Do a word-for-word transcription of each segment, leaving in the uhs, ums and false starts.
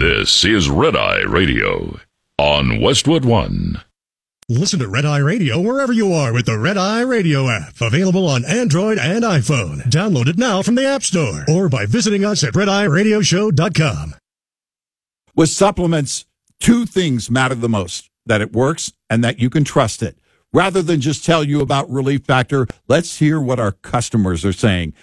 This is Red Eye Radio on Westwood One. Listen to Red Eye Radio wherever you are with the Red Eye Radio app. Available on Android and iPhone. Download it now from the App Store or by visiting us at red eye radio show dot com. With supplements, two things matter the most: that it works and that you can trust it. Rather than just tell you about Relief Factor, let's hear what our customers are saying.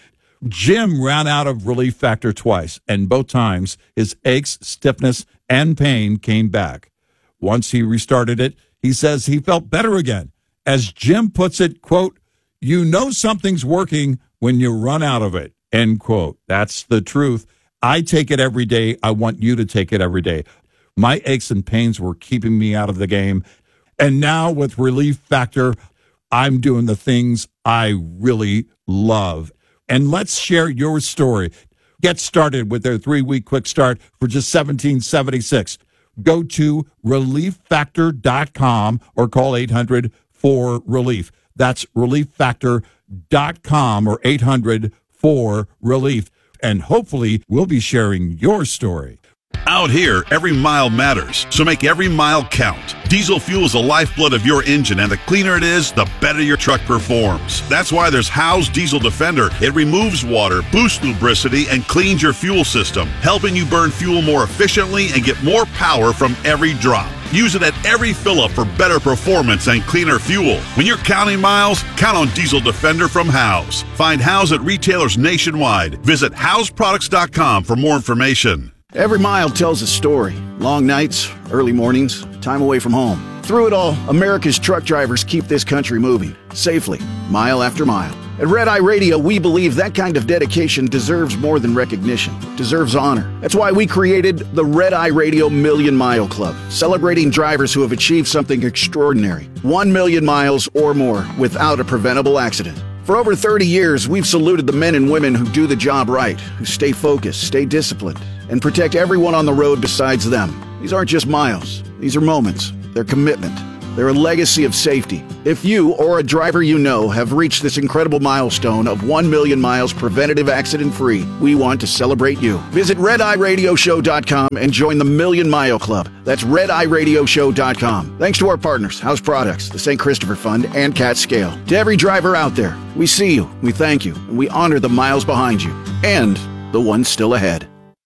Jim ran out of Relief Factor twice, and both times his aches, stiffness, and pain came back. Once he restarted it, he says he felt better again. As Jim puts it, quote, "You know something's working when you run out of it," end quote. That's the truth. I take it every day. I want you to take it every day. My aches and pains were keeping me out of the game. And now with Relief Factor, I'm doing the things I really love. And let's share your story. Get started with their three-week quick start for just seventeen seventy-six. Go to relief factor dot com or call eight hundred four relief. That's relief factor dot com or eight hundred four relief. And hopefully we'll be sharing your story. Out here, every mile matters, so make every mile count. Diesel fuel is the lifeblood of your engine, and the cleaner it is, the better your truck performs. That's why there's Howe's Diesel Defender. It removes water, boosts lubricity, and cleans your fuel system, helping you burn fuel more efficiently and get more power from every drop. Use it at every fill-up for better performance and cleaner fuel. When you're counting miles, count on Diesel Defender from Howe's. Find Howe's at retailers nationwide. Visit Howe's Products dot com for more information. Every mile tells a story. Long nights, early mornings, time away from home. Through it all, America's truck drivers keep this country moving, safely, mile after mile. At Red Eye Radio, we believe that kind of dedication deserves more than recognition, deserves honor. That's why we created the Red Eye Radio Million Mile Club, celebrating drivers who have achieved something extraordinary. One million miles or more without a preventable accident. For over thirty years, we've saluted the men and women who do the job right, who stay focused, stay disciplined, and protect everyone on the road besides them. These aren't just miles. These are moments. They're commitment. They're a legacy of safety. If you or a driver you know have reached this incredible milestone of one million miles preventative accident-free, we want to celebrate you. Visit red eye radio show dot com and join the Million Mile Club. That's red eye radio show dot com. Thanks to our partners, House Products, the Saint Christopher Fund, and Cat Scale. To every driver out there, we see you, we thank you, and we honor the miles behind you and the ones still ahead.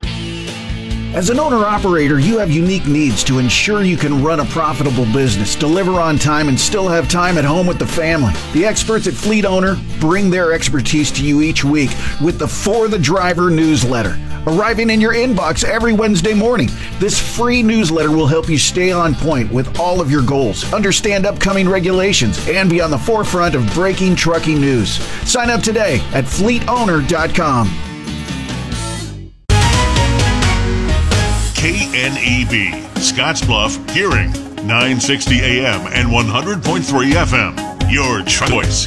As an owner-operator, you have unique needs to ensure you can run a profitable business, deliver on time, and still have time at home with the family. The experts at Fleet Owner bring their expertise to you each week with the For the Driver newsletter, arriving in your inbox every Wednesday morning. This free newsletter will help you stay on point with all of your goals, understand upcoming regulations, and be on the forefront of breaking trucking news. Sign up today at fleet owner dot com. K N E B, Scottsbluff, Hearing, nine sixty A M and one hundred point three F M. Your choice.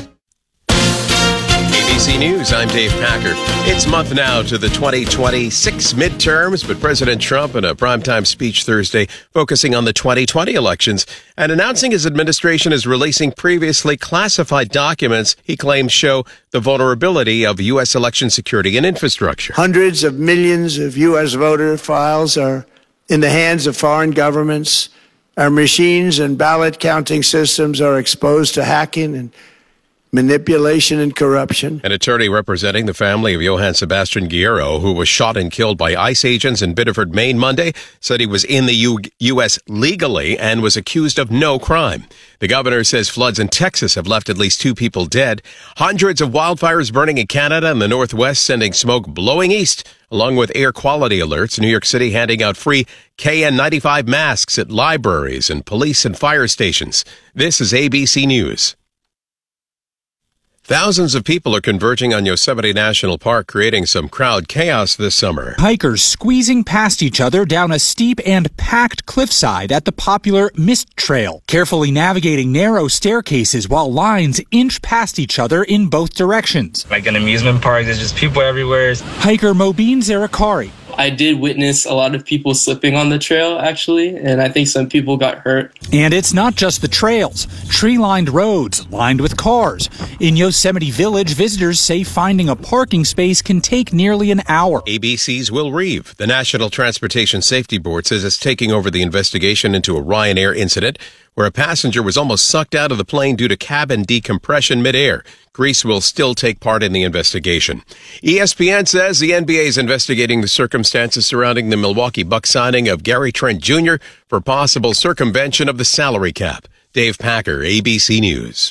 A B C News, I'm Dave Packer. It's a month now to the twenty twenty-six midterms, but President Trump in a primetime speech Thursday focusing on the twenty twenty elections and announcing his administration is releasing previously classified documents he claims show the vulnerability of U S election security and infrastructure. Hundreds of millions of U S voter files are in the hands of foreign governments. Our machines and ballot counting systems are exposed to hacking and manipulation and corruption. An attorney representing the family of Johann Sebastian Guerrero, who was shot and killed by ICE agents in Biddeford, Maine Monday, said he was in the U- U.S. legally and was accused of no crime. The governor says floods in Texas have left at least two people dead. Hundreds of wildfires burning in Canada and the Northwest, sending smoke blowing east, along with air quality alerts. New York City handing out free K N ninety-five masks at libraries and police and fire stations. This is A B C News. Thousands of people are converging on Yosemite National Park, creating some crowd chaos this summer. Hikers squeezing past each other down a steep and packed cliffside at the popular Mist Trail, carefully navigating narrow staircases while lines inch past each other in both directions. Like an amusement park, there's just people everywhere. Hiker Mobeen Zarakari I did witness a lot of people slipping on the trail, actually, and I think some people got hurt. And it's not just the trails. Tree-lined roads lined with cars. In Yosemite Village, visitors say finding a parking space can take nearly an hour. A B C's Will Reeve, the National Transportation Safety Board, says it's taking over the investigation into a Ryanair incident where a passenger was almost sucked out of the plane due to cabin decompression midair. Greece will still take part in the investigation. E S P N says the N B A is investigating the circumstances surrounding the Milwaukee Bucks signing of Gary Trent Junior for possible circumvention of the salary cap. Dave Packer, A B C News.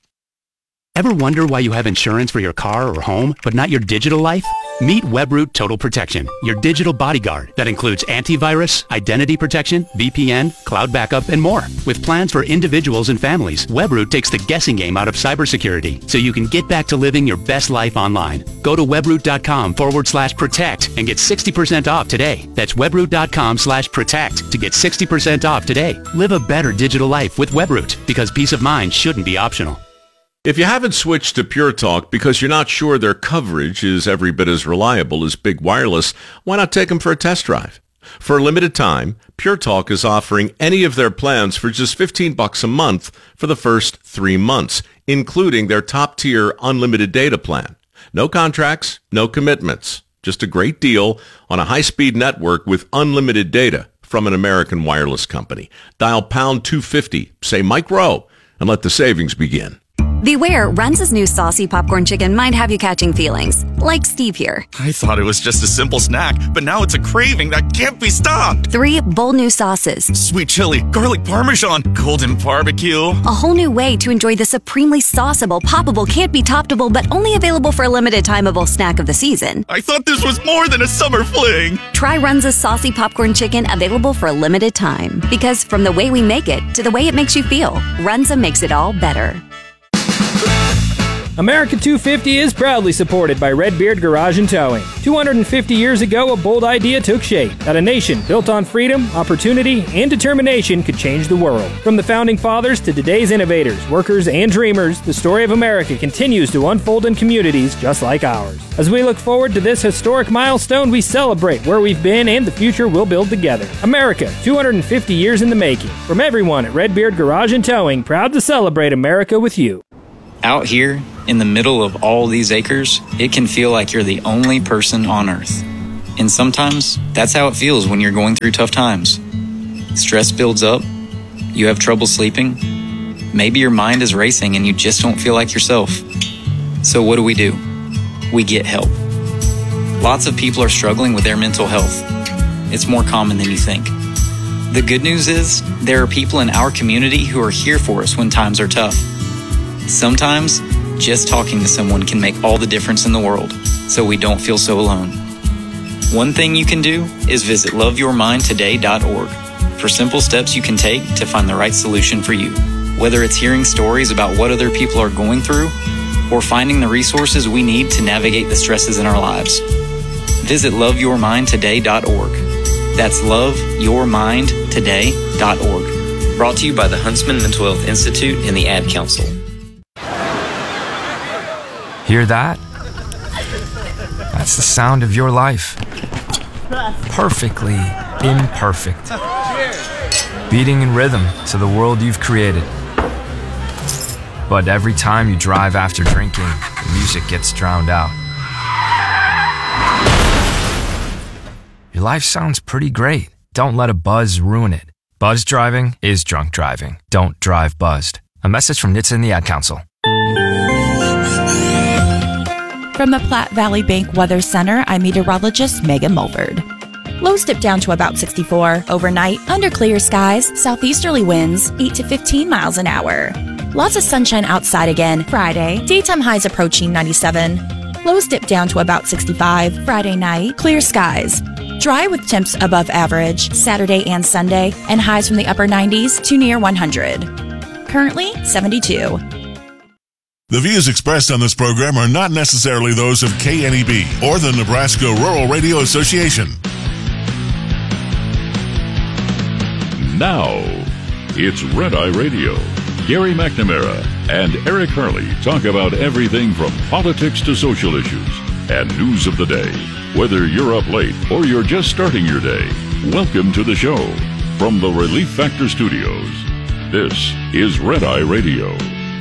Ever wonder why you have insurance for your car or home, but not your digital life? Meet Webroot Total Protection, your digital bodyguard that includes antivirus, identity protection, V P N, cloud backup, and more. With plans for individuals and families, Webroot takes the guessing game out of cybersecurity so you can get back to living your best life online. Go to webroot.com forward slash protect and get sixty percent off today. That's webroot.com slash protect to get sixty percent off today. Live a better digital life with Webroot, because peace of mind shouldn't be optional. If you haven't switched to Pure Talk because you're not sure their coverage is every bit as reliable as Big Wireless, why not take them for a test drive? For a limited time, Pure Talk is offering any of their plans for just fifteen bucks a month for the first three months, including their top-tier unlimited data plan. No contracts, no commitments. Just a great deal on a high-speed network with unlimited data from an American wireless company. Dial pound two fifty, say Mike Rowe, and let the savings begin. Beware, Runza's new saucy popcorn chicken might have you catching feelings, like Steve here. I thought it was just a simple snack, but now it's a craving that can't be stopped. Three bold new sauces. Sweet chili, garlic parmesan, golden barbecue. A whole new way to enjoy the supremely sauceable, poppable, can't be toppable, but only available for a limited timeable snack of the season. I thought this was more than a summer fling. Try Runza's saucy popcorn chicken, available for a limited time. Because from the way we make it to the way it makes you feel, Runza makes it all better. America two fifty is proudly supported by Redbeard Garage and Towing. two hundred fifty years ago, a bold idea took shape that a nation built on freedom, opportunity, and determination could change the world. From the founding fathers to today's innovators, workers, and dreamers, the story of America continues to unfold in communities just like ours. As we look forward to this historic milestone, we celebrate where we've been and the future we'll build together. America, two hundred fifty years in the making. From everyone at Redbeard Garage and Towing, proud to celebrate America with you. Out here, in the middle of all these acres, it can feel like you're the only person on Earth. And sometimes, that's how it feels when you're going through tough times. Stress builds up, you have trouble sleeping, maybe your mind is racing and you just don't feel like yourself. So what do we do? We get help. Lots of people are struggling with their mental health. It's more common than you think. The good news is, there are people in our community who are here for us when times are tough. Sometimes, just talking to someone can make all the difference in the world, so we don't feel so alone. One thing you can do is visit love your mind today dot org for simple steps you can take to find the right solution for you. Whether it's hearing stories about what other people are going through, or finding the resources we need to navigate the stresses in our lives. Visit love your mind today dot org. That's love your mind today dot org. Brought to you by the Huntsman Mental Health Institute and the Ad Council. Hear that? That's the sound of your life. Perfectly imperfect. Beating in rhythm to the world you've created. But every time you drive after drinking, the music gets drowned out. Your life sounds pretty great. Don't let a buzz ruin it. Buzz driving is drunk driving. Don't drive buzzed. A message from N H T S A and the Ad Council. From the Platte Valley Bank Weather Center, I'm meteorologist Megan Mulford. Lows dip down to about sixty-four. Overnight, under clear skies, southeasterly winds, eight to fifteen miles an hour. Lots of sunshine outside again. Friday, daytime highs approaching ninety-seven. Lows dip down to about sixty-five. Friday night, clear skies. Dry with temps above average Saturday and Sunday, and highs from the upper nineties to near one hundred. Currently, seventy-two. The views expressed on this program are not necessarily those of K N E B or the Nebraska Rural Radio Association. Now, it's Red Eye Radio. Gary McNamara and Eric Harley talk about everything from politics to social issues and news of the day Whether you're up late or you're just starting your day, welcome to the show. From the Relief Factor Studios, this is Red Eye Radio.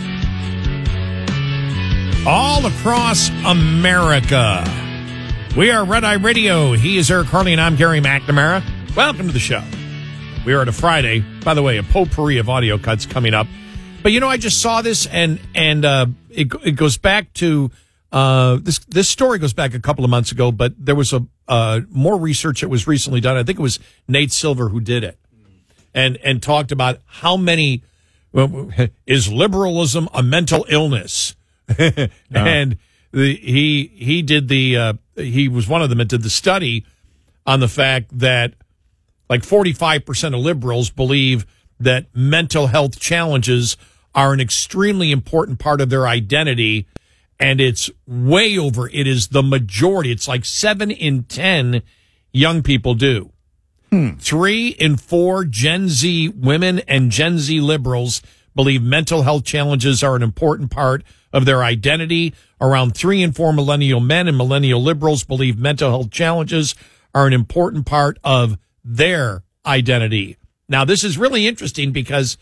All across America, we are Red Eye Radio. He is Eric Harley, and I'm Gary McNamara. Welcome to the show. We are at a Friday. By the way, a potpourri of audio cuts coming up. But, you know, I just saw this, and and uh, it, it goes back to, uh, this this story goes back a couple of months ago, but there was a uh, more research that was recently done. I think it was Nate Silver who did it, and and talked about how many, well, is liberalism a mental illness? no. And the, he he did the, uh, he was one of them that did the study on the fact that like forty-five percent of liberals believe that mental health challenges are an extremely important part of their identity, and it's way over. It is the majority. It's like seven in ten young people do. Hmm. Three in four Gen Z women and Gen Z liberals believe mental health challenges are an important part of their identity. Around three in four millennial men and millennial liberals believe mental health challenges are an important part of their identity. Now, this is really interesting because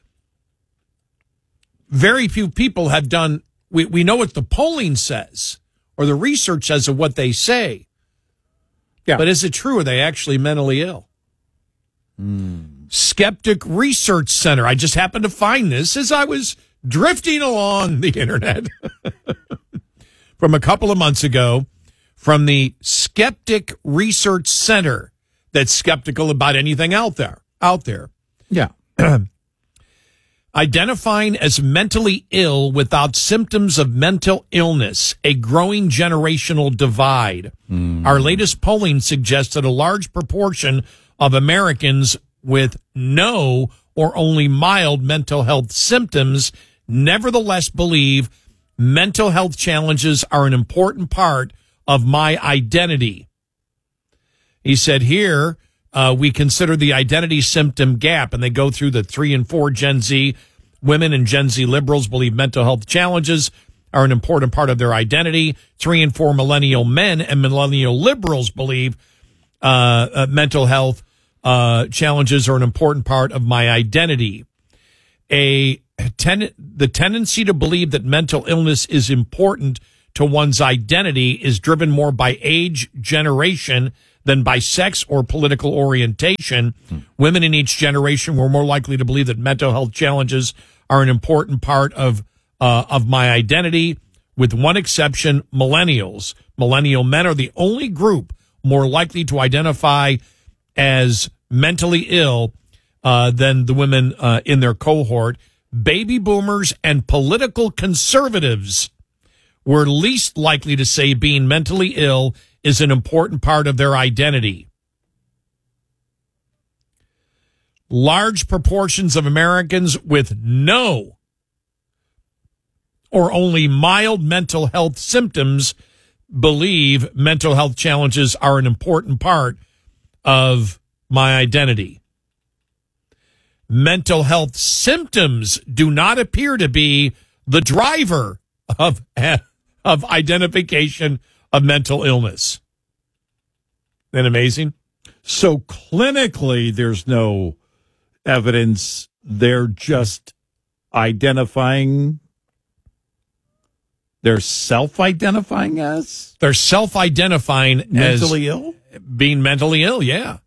very few people have done, we, we know what the polling says or the research says of what they say. Yeah. But is it true? Are they actually mentally ill? Mm. Skeptic Research Center. I just happened to find this as I was drifting along the internet from a couple of months ago from the Skeptic Research Center that's skeptical about anything out there. Out there. Yeah. Identifying as mentally ill without symptoms of mental illness, a growing generational divide. Mm. Our latest polling suggests that a large proportion of Americans with no or only mild mental health symptoms nevertheless believe mental health challenges are an important part of my identity. He said here, Uh, we consider the identity symptom gap, and they go through the three and four Gen Z women and Gen Z liberals believe mental health challenges are an important part of their identity. Three and four millennial men and millennial liberals believe uh, uh, mental health uh, challenges are an important part of my identity. A ten- the tendency to believe that mental illness is important to one's identity is driven more by age, generation, than by sex or political orientation. Hmm. Women in each generation were more likely to believe that mental health challenges are an important part of uh, of my identity, with one exception, millennials. Millennial men are the only group more likely to identify as mentally ill uh, than the women uh, in their cohort. Baby boomers and political conservatives were least likely to say being mentally ill is an important part of their identity. Large proportions of Americans with no or only mild mental health symptoms believe mental health challenges are an important part of my identity. Mental health symptoms do not appear to be the driver of, of identification of mental illness. Isn't that amazing? So clinically, there's no evidence. They're just identifying. They're self-identifying as? They're self-identifying as mentally ill? Being mentally ill, yeah.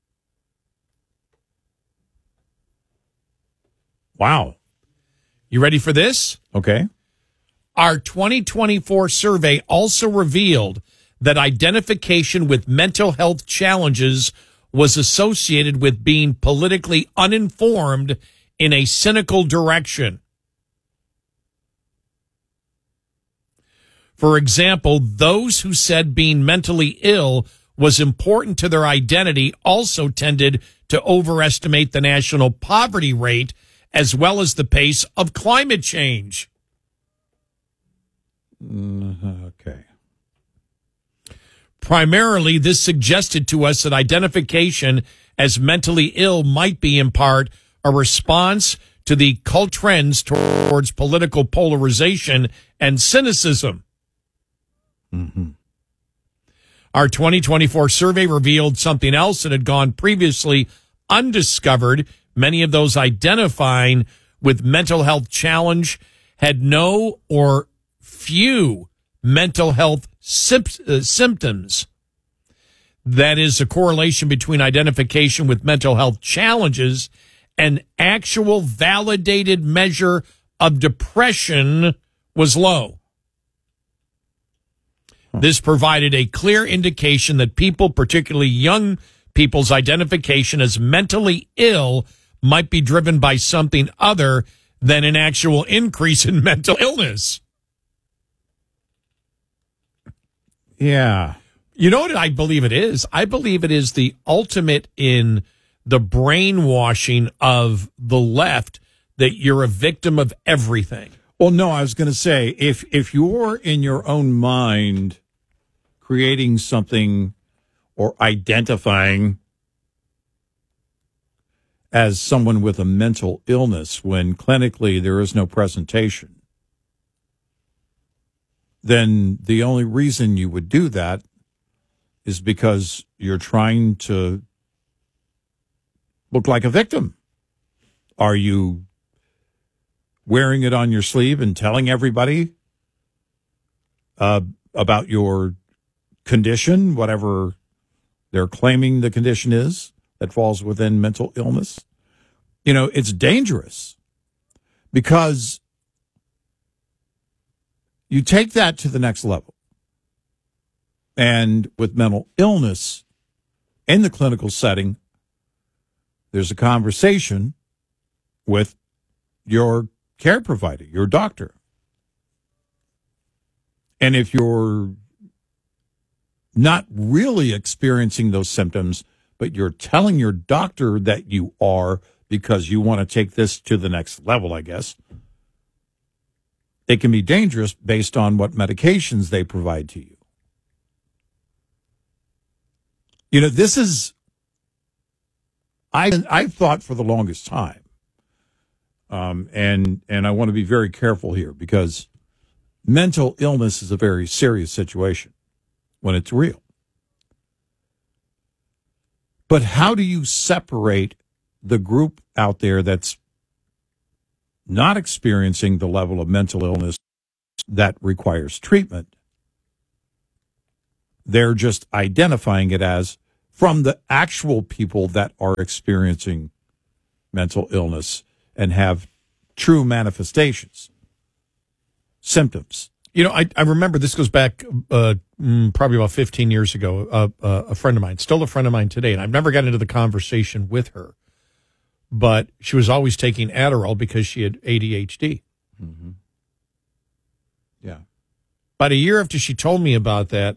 Wow. You ready for this? Okay. Our twenty twenty-four survey also revealed that identification with mental health challenges was associated with being politically uninformed in a cynical direction. For example, those who said being mentally ill was important to their identity also tended to overestimate the national poverty rate as well as the pace of climate change. Mm, okay. Primarily, this suggested to us that identification as mentally ill might be in part a response to the cult trends towards political polarization and cynicism. Mm-hmm. Our twenty twenty-four survey revealed something else that had gone previously undiscovered. Many of those identifying with mental health challenge had no or few mental health symp- uh, symptoms. That is, a correlation between identification with mental health challenges and actual validated measure of depression was low. This provided a clear indication that people, particularly young people's identification as mentally ill, might be driven by something other than an actual increase in mental illness. Yeah. You know what I believe it is? I believe it is the ultimate in the brainwashing of the left that you're a victim of everything. Well, no, I was going to say, if if you're in your own mind creating something or identifying as someone with a mental illness when clinically there is no presentation, then the only reason you would do that is because you're trying to look like a victim. Are you wearing it on your sleeve and telling everybody uh, about your condition, whatever they're claiming the condition is that falls within mental illness? You know, it's dangerous because you take that to the next level. And with mental illness in the clinical setting, there's a conversation with your care provider, your doctor. And if you're not really experiencing those symptoms, but you're telling your doctor that you are because you want to take this to the next level, I guess, it can be dangerous based on what medications they provide to you. You know, this is, I, I've thought for the longest time, um, and, and I want to be very careful here because mental illness is a very serious situation when it's real. But how do you separate the group out there that's not experiencing the level of mental illness that requires treatment? They're just identifying it as from the actual people that are experiencing mental illness and have true manifestations, symptoms. You know, I, I remember this goes back uh, probably about fifteen years ago. Uh, uh, a friend of mine, still a friend of mine today, and I've never got into the conversation with her, but she was always taking Adderall because she had A D H D. Mm-hmm. Yeah. About a year after she told me about that,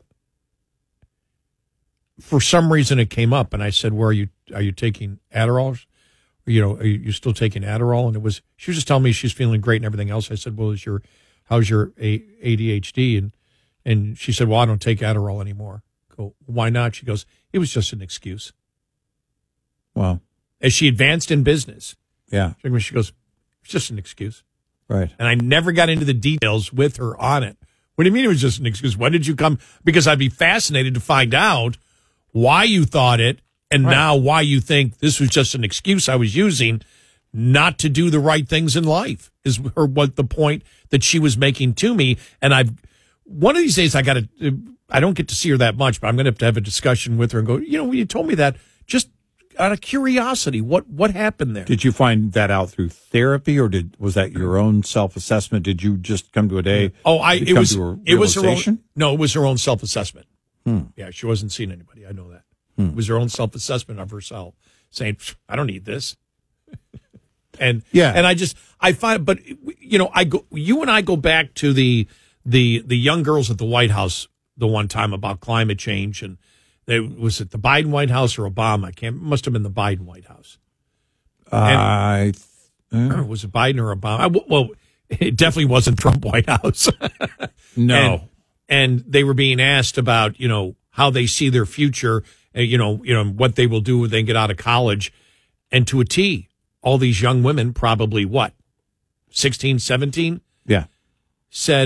for some reason it came up, and I said, "Where are you? Are you taking Adderall? You know, are you, you still taking Adderall?" And it was she was just telling me she's feeling great and everything else. I said, "Well, is your how's your A D H D?" And and she said, "Well, I don't take Adderall anymore." I go, "Why not?" She goes, "It was just an excuse." Wow. As she advanced in business, yeah, she goes, "It's just an excuse." Right. And I never got into the details with her on it. What do you mean it was just an excuse? When did you come? Because I'd be fascinated to find out why you thought it, and right. now why you think this was just an excuse I was using not to do the right things in life, is her what the point that she was making to me. And I've one of these days I got to, I don't get to see her that much, but I'm going to have to have a discussion with her and go, you know, when you told me that, just out of curiosity, what what happened there? Did you find that out through therapy, or did was that your own self assessment? Did you just come to a day? Oh, I it was it was her own. No, it was her own self assessment. Hmm. Yeah, she wasn't seeing anybody. I know that. Hmm. It was her own self assessment of herself, saying, "I don't need this." and yeah, and I just I find, but you know, I go. You and I go back to the the the young girls at the White House the one time about climate change, and they was it the Biden White House or Obama? I can't. It must have been the Biden White House. I and, uh, was it Biden or Obama? I, well, it definitely wasn't Trump White House. no. And, and they were being asked about, you know, how they see their future, uh, you know, you know, what they will do when they get out of college. And to a T, all these young women, probably what, sixteen, seventeen? Yeah. Said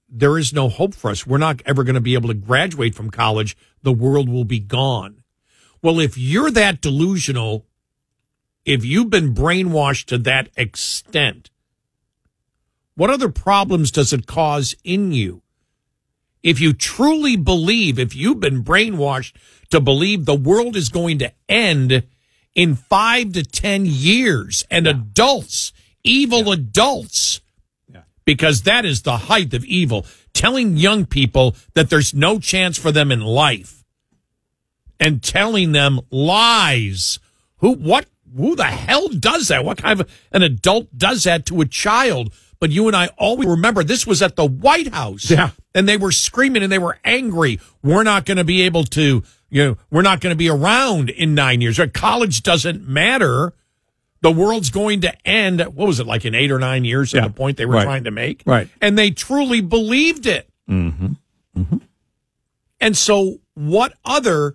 there is no hope for us. We're not ever going to be able to graduate from college. The world will be gone. Well, if you're that delusional, if you've been brainwashed to that extent, what other problems does it cause in you? If you truly believe, if you've been brainwashed to believe the world is going to end in five to ten years, and yeah. adults, evil yeah. adults, yeah. because that is the height of evil, telling young people that there's no chance for them in life and telling them lies. Who, what, who the hell does that? What kind of an adult does that to a child? But you and I always remember this was at the White House. Yeah. And they were screaming and they were angry. We're not going to be able to, you know, we're not going to be around in nine years. College doesn't matter. The world's going to end. What was it, like in eight or nine years at yeah. the point they were right. trying to make? Right. And they truly believed it. Mm-hmm. Mm-hmm. And so what other,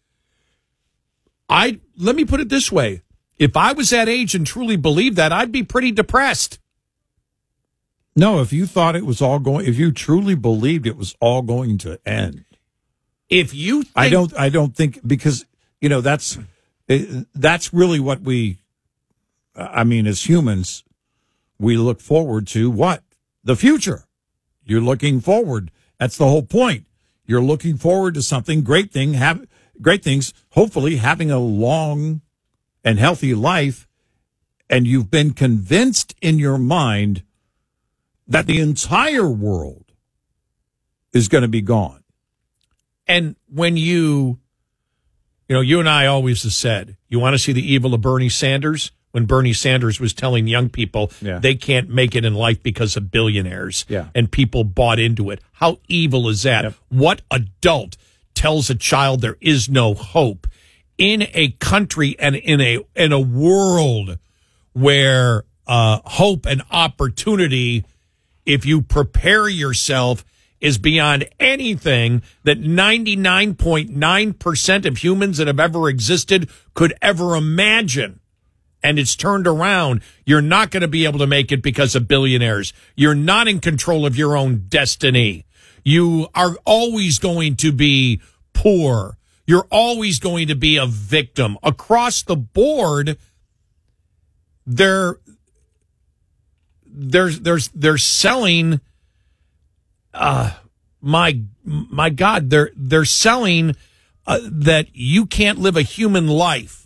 I, let me put it this way. If I was that age and truly believed that, I'd be pretty depressed. No, if you thought it was all going, if you truly believed it was all going to end. If you think, I don't, I don't think, because, you know, that's, that's really what we, I mean, as humans, we look forward to what? The future. You're looking forward. That's the whole point. You're looking forward to something great thing, have great things, hopefully having a long and healthy life. And you've been convinced in your mind that the entire world is going to be gone. And when you, you know, you and I always have said, you want to see the evil of Bernie Sanders? When Bernie Sanders was telling young people yeah. they can't make it in life because of billionaires. Yeah. And people bought into it. How evil is that? Yep. What adult tells a child there is no hope in a country and in a, in a world where uh, hope and opportunity, if you prepare yourself, is beyond anything that ninety-nine point nine percent of humans that have ever existed could ever imagine. And it's turned around. You're not going to be able to make it because of billionaires. You're not in control of your own destiny. You are always going to be poor. You're always going to be a victim. Across the board, they're There's, there's, they're selling, uh, my, my God, they're, they're selling, uh, that you can't live a human life